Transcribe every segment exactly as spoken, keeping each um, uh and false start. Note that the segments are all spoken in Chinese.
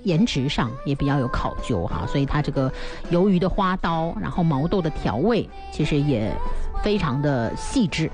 颜值上也比较有考究哈，所以它这个鱿鱼的花刀，然后毛豆的调味，其实也非常的细致。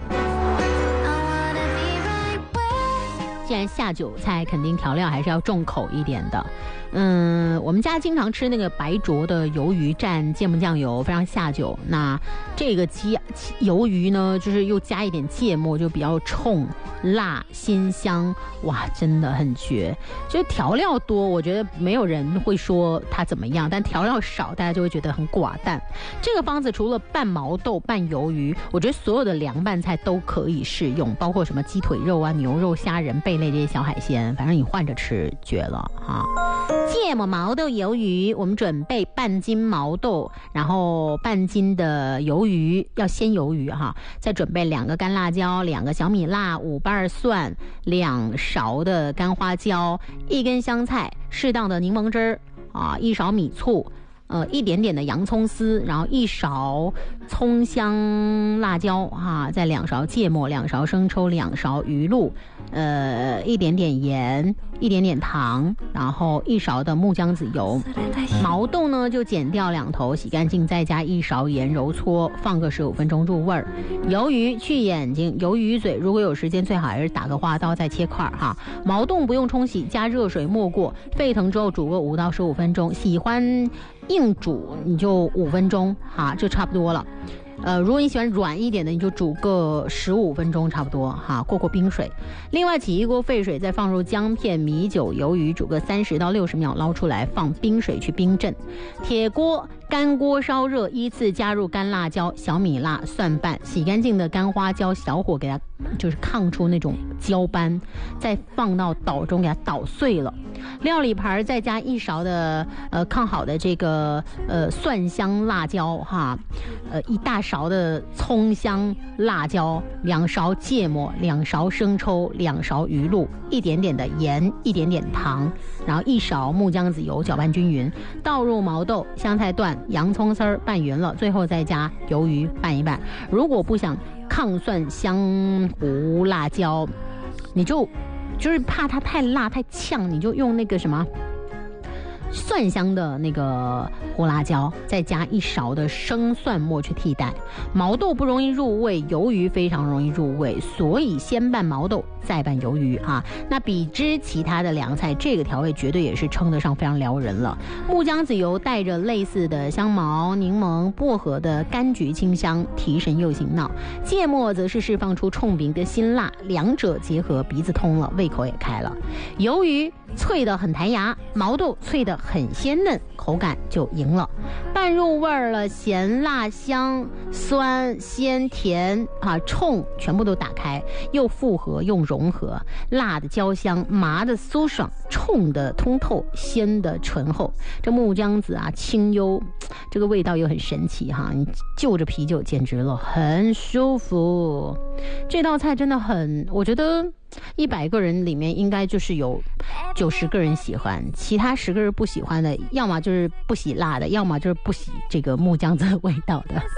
既然下酒菜，肯定调料还是要重口一点的。嗯，我们家经常吃那个白灼的鱿鱼蘸芥末酱油，非常下酒。那这个鸡鱿鱼呢，就是又加一点芥末，就比较冲、辣、鲜香，哇，真的很绝。就是调料多，我觉得没有人会说它怎么样，但调料少，大家就会觉得很寡淡。这个方子除了拌毛豆、拌鱿鱼，我觉得所有的凉拌菜都可以适用，包括什么鸡腿肉啊、牛肉、虾仁、贝类这些小海鲜，反正你换着吃绝了哈。芥末毛豆鱿鱼，我们准备半斤毛豆，然后半斤的鱿鱼，要鲜鱿鱼哈。再准备两个干辣椒，两个小米辣，五瓣蒜，两勺的干花椒，一根香菜，适当的柠檬汁儿啊，一勺米醋。呃，一点点的洋葱丝，然后一勺葱香辣椒哈，再两勺芥末，两勺生抽，两勺鱼露，呃，一点点盐，一点点糖，然后一勺的木姜子油。毛豆呢就剪掉两头，洗干净，再加一勺盐揉搓，放个十五分钟入味儿。鱿鱼去眼睛，鱿鱼嘴，如果有时间最好还是打个花刀再切块哈。毛豆不用冲洗，加热水没过，沸腾之后煮个五到十五分钟。喜欢硬煮你就五分钟哈，就差不多了。呃，如果你喜欢软一点的，你就煮个十五分钟差不多哈，过过冰水。另外起一锅沸水，再放入姜片、米酒、鱿鱼，煮个三十到六十秒，捞出来放冰水去冰镇。铁锅干锅烧热，依次加入干辣椒、小米辣、蒜瓣，洗干净的干花椒，小火给它就是炕出那种焦斑，再放到煲中给它捣碎了。料理盘再加一勺的呃炕好的这个呃蒜香辣椒哈，呃一大勺的葱香辣椒，两勺芥末，两勺生抽，两勺鱼露，一点点的盐，一点点糖，然后一勺木姜子油，搅拌均匀，倒入毛豆、香菜段、洋葱丝儿拌匀了，最后再加鱿鱼拌一拌。如果不想炕蒜香胡辣椒，你就就是怕它太辣太呛，你就用那个什么蒜香的那个胡辣椒，再加一勺的生蒜末去替代。毛豆不容易入味，鱿鱼非常容易入味，所以先拌毛豆再拌鱿鱼啊。那比之其他的凉菜，这个调味绝对也是称得上非常撩人了。木姜子油带着类似的香茅、柠檬、薄荷的柑橘清香，提神又醒脑。芥末则是释放出冲鼻的辛辣，两者结合，鼻子通了，胃口也开了。鱿鱼脆得很弹牙，毛豆脆得很鲜嫩，口感就赢了。拌入味儿了，咸辣香酸鲜甜啊冲全部都打开，又复合又融合，辣的焦香，麻的酥爽，冲的通透，鲜的醇厚。这木姜子啊清幽，这个味道又很神奇哈，你就着啤酒简直了，很舒服。这道菜真的很，我觉得一百个人里面应该就是有九十个人喜欢，其他十个人不喜欢的，要么就是不喜辣的，要么就是不喜这个木姜子味道的。